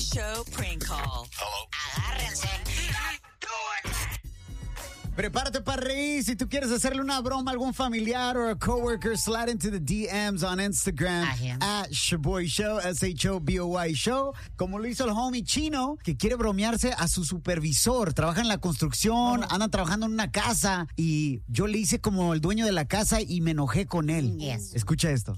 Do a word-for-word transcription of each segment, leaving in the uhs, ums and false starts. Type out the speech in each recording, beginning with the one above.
Show Prank Call. Hello. Agárrense. Prepárate para reír. Si tú quieres hacerle una broma a algún familiar o a coworker, slide into the D Ms on Instagram at Shaboy Show, S H O B O Y Show. Como lo hizo el homie Chino, que quiere bromearse a su supervisor. Trabaja en la construcción, oh. anda trabajando en una casa y yo le hice como el dueño de la casa y me enojé con él. Yes. Escucha esto.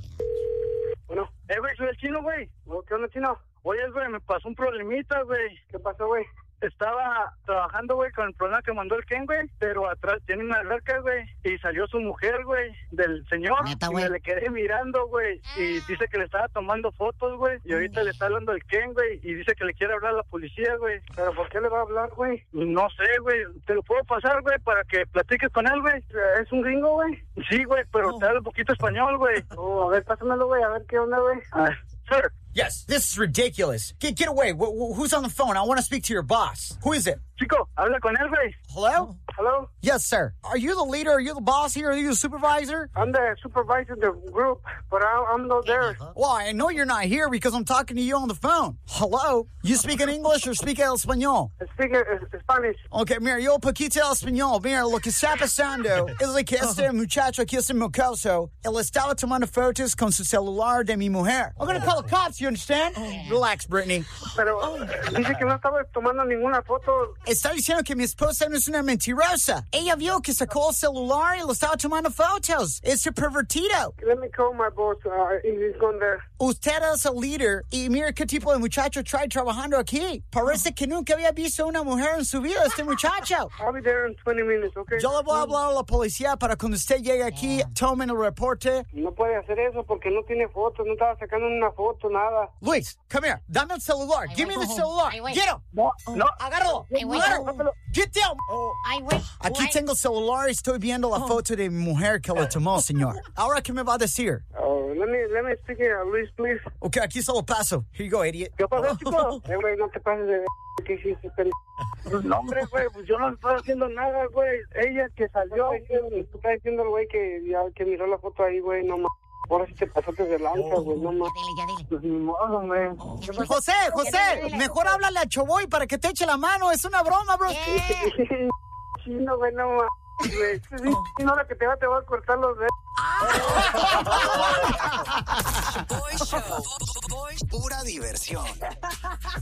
Bueno, eh, güey, soy el Chino, güey. ¿Qué onda, Chino? Oye, güey, me pasó un problemita, güey. ¿Qué pasó, güey? Estaba trabajando, güey, con el problema que mandó el Ken, güey, pero atrás tiene una alberca, güey, y salió su mujer, güey, del señor, Neta, y güey. me le quedé mirando, güey, y dice que le estaba tomando fotos, güey, y ahorita le está hablando el Ken, güey, y dice que le quiere hablar a la policía, güey. ¿Pero por qué le va a hablar, güey? No sé, güey, te lo puedo pasar, güey, para que platiques con él, güey. ¿Es un gringo, güey? Sí, güey, pero Oh. te habla un poquito español, güey. Oh, a ver, pásamelo, güey, a ver qué onda, güey. Ah, sir. Yes, this is ridiculous. Get get away. Wh- wh- who's on the phone? I want to speak to your boss. Who is it? Chico, habla con él, güey. Hello? Hello? Yes, sir. Are you the leader? Are you the boss here? Are you the supervisor? I'm the supervisor of the group, but I, I'm not there. Well, I know you're not here because I'm talking to you on the phone. Hello? You speak in English or speak el español? Speak uh, Spanish. Okay, mira, yo poquito el español. Mira, lo que está pasando es de que este muchacho aquí, este mocoso, él estaba tomando fotos con su celular de mi mujer. I'm gonna call the cops, you understand? Relax, Brittany. Pero dice que no estaba tomando ninguna foto. Está diciendo que mi esposa no es una mentirosa. Ella vio que sacó el celular y lo estaba tomando fotos. Es un pervertido. Let me call my boss. Uh, he's gone there. Usted es el líder y mira qué tipo de muchacho trae trabajando aquí. Parece que nunca había visto una mujer en su vida, este muchacho. I'll be there in twenty minutes, okay? Yo le voy a hablar a la policía para cuando usted llegue aquí, tomen el reporte. No puede hacer eso porque no tiene fotos. No estaba sacando una foto, nada. Luis, come here. Dame el celular. Ay, Give me güey. the celular. Ay, güey. Get him. No, no. Agárralo. Ay, güey. Agárralo. Get down. Ay, güey. Aquí Ay. tengo el celular y estoy viendo la foto de mi mujer que la tomó, señor. Ahora, ¿qué me va a decir? Oh, let me, let me speak here, Luis, please. Ok, aquí se lo paso. Here you go, idiot. ¿Qué pasó, chico? Eh, güey, no te pases de... ¿Qué hiciste, pendejo? Pues no, hombre, güey, pues yo no estaba haciendo nada, güey. Ella que salió, tú estás diciendo el güey que, ya, que miró la foto ahí, güey, no mames. Ahora sí te pasaste de lanza, güey, no mames. Ya dile, ya dile. Pues ni modo, güey. José, José, mejor háblale a Choboy para que te eche la mano. Es una broma, bro. Yeah. Chino, güey, no mames, güey. Sí, chino, la que te va, te va a cortar los dedos. Boy Show. Boy Pura diversión.